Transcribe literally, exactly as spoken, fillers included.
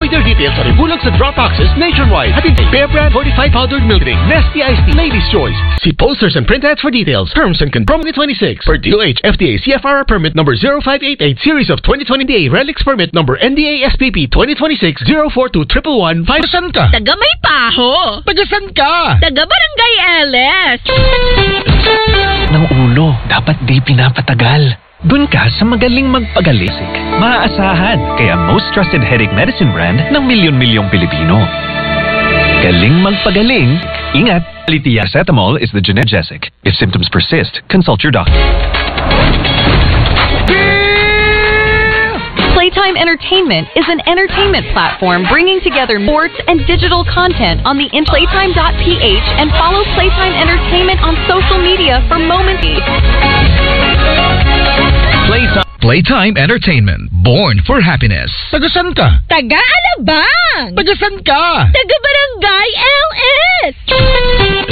Read your details sa Rebulog sa drop boxes nationwide. Hatid kay Bear Brand fortified powdered milk drink. Nesty Iced Tea. Ladies' Choice. See posters and print ads for details. Terms and conditions. twenty-six. Per D O H F D A C F R permit number zero five eight eight series of twenty twenty D A Relics permit number N D A S P P twenty twenty-six zero four two one one one five. Saan ka? Taga May Paho. Taga saan ka? Taga Barangay L S. Ng ulo, dapat di pinapatagal. Doon ka sa magaling magpagalisik. Maaasahan, kaya most trusted headache medicine brand ng milyon-milyong Pilipino. Galing magpagaling, ingat. Paracetamol is the generic. If symptoms persist, consult your doctor. Playtime Entertainment is an entertainment platform bringing together sports and digital content on the in playtime dot p h and follow Playtime Entertainment on social media for moments. Playtime. Playtime Entertainment, born for happiness. Taga saan ka? Taga Alabang. Taga saan ka? Taga Barangay L S.